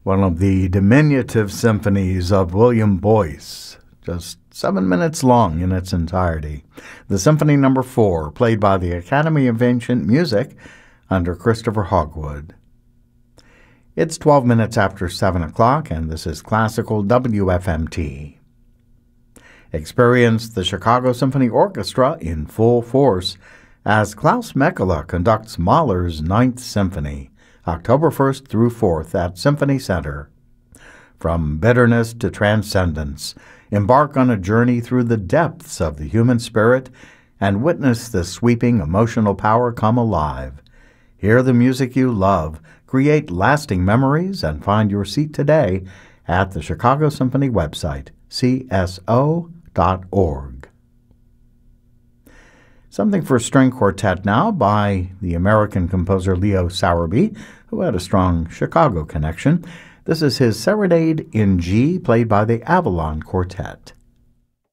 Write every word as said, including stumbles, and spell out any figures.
one of the diminutive symphonies of William Boyce, just seven minutes long in its entirety. The Symphony Number Four, played by the Academy of Ancient Music under Christopher Hogwood. It's twelve minutes after seven o'clock, and this is Classical W F M T. Experience the Chicago Symphony Orchestra in full force as Klaus Mekela conducts Mahler's Ninth Symphony, October first through fourth at Symphony Center. From bitterness to transcendence, embark on a journey through the depths of the human spirit and witness the sweeping emotional power come alive. Hear the music you love, create lasting memories, and find your seat today at the Chicago Symphony website, c s o dot org. Something for String Quartet now by the American composer Leo Sowerby, who had a strong Chicago connection. This is his Serenade in G, played by the Avalon Quartet.